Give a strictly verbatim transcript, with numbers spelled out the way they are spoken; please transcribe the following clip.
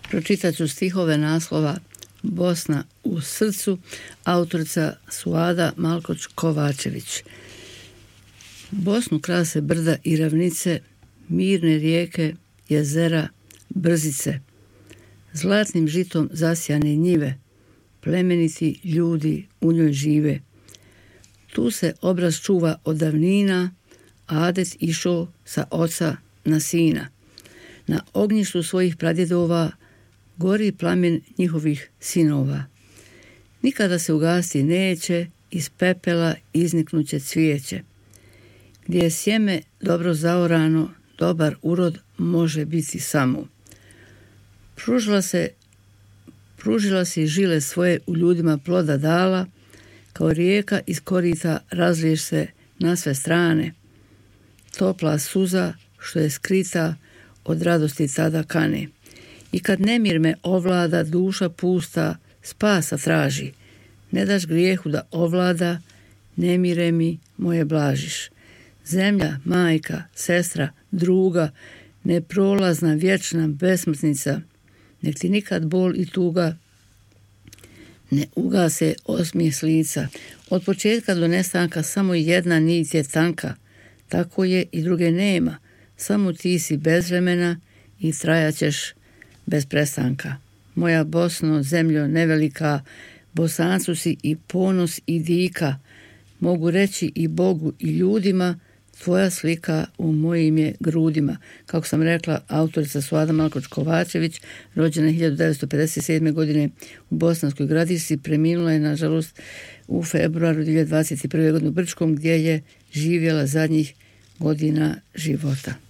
Pročitat ću stihove naslova Bosna u srcu, autorica Suada Malkoč-Kovačević. Bosnu krase brda i ravnice, mirne rijeke, jezera, brzice. Zlatnim žitom zasjane njive, plemeniti ljudi u njoj žive. Tu se obraz čuva od davnina, adet išao sa oca na sina. Na ognjištu svojih pradjedova gori plamen njihovih sinova. Nikada se ugasti neće, iz pepela izniknuće cvijeće. Gdje je sjeme dobro zaorano, dobar urod može biti samo. Pružila se, pružila si žile svoje u ljudima ploda dala, kao rijeka iz korita razliješ se na sve strane. Topla suza što je skrita od radosti tada kane. I kad nemir me ovlada, duša pusta spasa traži. Ne daš grijehu da ovlada, nemire mi moje blažiš. Zemlja, majka, sestra, druga, neprolazna, vječna, besmrtnica, nek ti nikad bol i tuga ne ugase osmijeh s lica. Od početka do nestanka samo jedna nit je tanka, tako je i druge nema, samo ti si bez vremena i trajaćeš bez prestanka. Moja Bosno, zemljo nevelika, Bosancu si i ponos i dika, mogu reći i Bogu i ljudima, tvoja slika u mojim je grudima. Kako sam rekla, autorica Suada Malkoč-Kovačević, rođena hiljadu devetsto pedeset sedme. godine u Bosanskoj Gradišci, preminula je nažalost u februaru dvije hiljade dvadeset prve. godine u Brčkom, gdje je živjela zadnjih godina života.